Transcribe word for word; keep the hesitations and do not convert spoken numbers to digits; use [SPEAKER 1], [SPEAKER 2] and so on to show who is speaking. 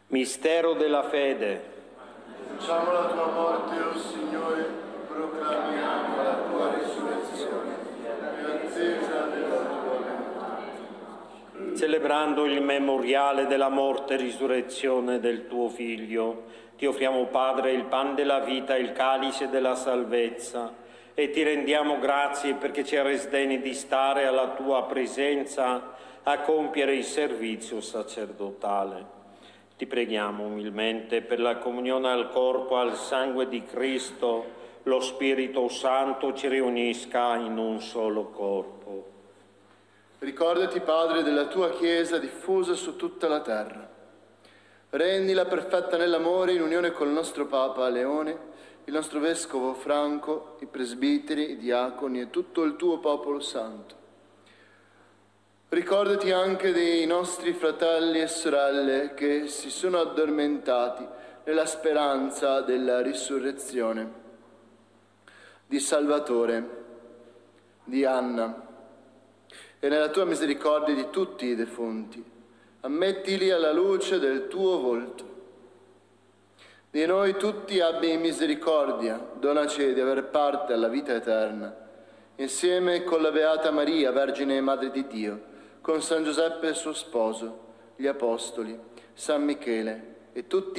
[SPEAKER 1] Mistero della fede.
[SPEAKER 2] Annunciamo la tua morte, o Signore, proclamiamo la tua risurrezione, in attesa della tua venuta.
[SPEAKER 1] Celebrando il memoriale della morte e risurrezione del tuo Figlio, ti offriamo, Padre, il pan della vita e il calice della salvezza, e ti rendiamo grazie perché ci resi degni di stare alla tua presenza a compiere il servizio sacerdotale. Ti preghiamo umilmente per la comunione al corpo e al sangue di Cristo, lo Spirito Santo ci riunisca in un solo corpo.
[SPEAKER 2] Ricordati, Padre, della tua Chiesa diffusa su tutta la terra. Rendila perfetta nell'amore in unione col nostro Papa Leone, il nostro Vescovo Franco, i presbiteri, i diaconi e tutto il tuo popolo santo. Ricordati anche dei nostri fratelli e sorelle che si sono addormentati nella speranza della risurrezione, di Salvatore, di Anna, e nella tua misericordia di tutti i defunti. Ammettili alla luce del tuo volto. Di noi tutti abbi misericordia, donaci di aver parte alla vita eterna, insieme con la Beata Maria, Vergine e Madre di Dio, con San Giuseppe suo sposo, gli Apostoli, San Michele e tutti